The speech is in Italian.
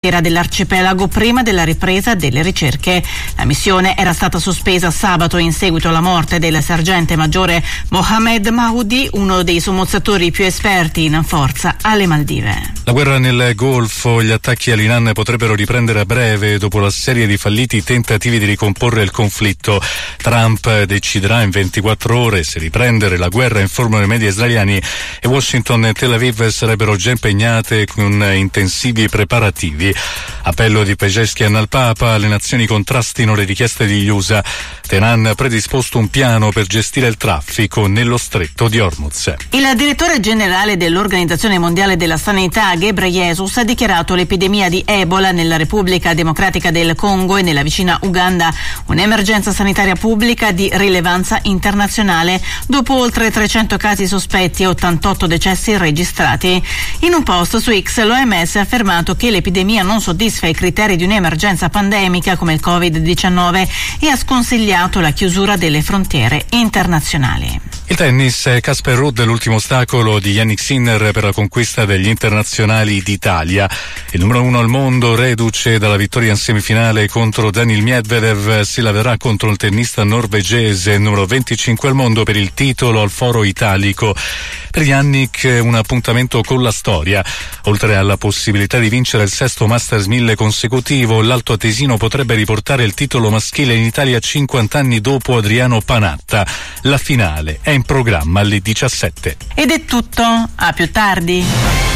costiera dell'arcipelago prima della ripresa delle ricerche. La missione era stata sospesa sabato in seguito alla morte del sergente maggiore Mohamed Mahdi, uno dei sommozzatori più esperti in forza alle Maldive. La guerra nel Golfo, gli attacchi all'Iran potrebbero riprendere a breve dopo la serie di falliti tentativi di ricomporre il conflitto. Trump deciderà in 24 ore se riprendere la guerra, informano i media israeliani, e Washington e Tel Aviv sarebbero già impegnate con intensivi preparativi. Appello di Pezeshkian al Papa, le nazioni contrastino le richieste degli USA. Teheran ha predisposto un piano per gestire il traffico nello stretto di Hormuz. Il direttore generale dell'Organizzazione Mondiale della Sanità, Ghebreyesus, ha dichiarato l'epidemia di Ebola nella Repubblica Democratica del Congo e nella vicina Uganda un'emergenza sanitaria pubblica di rilevanza internazionale, dopo oltre 300 casi sospetti e 88 decessi registrati. In un post su X, l'OMS ha affermato che l'epidemia non soddisfa i criteri di un'emergenza pandemica come il Covid-19 e ha sconsigliato la chiusura delle frontiere internazionali. Il tennis, Casper Ruud, l'ultimo ostacolo di Jannik Sinner per la conquista degli internazionali d'Italia. Il numero 1 al mondo, reduce dalla vittoria in semifinale contro Daniil Medvedev, si laverà contro il tennista norvegese, numero 25 al mondo, per il titolo al Foro Italico. Per Jannik un appuntamento con la storia. Oltre alla possibilità di vincere il 6º Masters 1000 consecutivo, l'Alto Atesino potrebbe riportare il titolo maschile in Italia 50 anni dopo Adriano Panatta. La finale è in programma alle 17. Ed è tutto, a più tardi.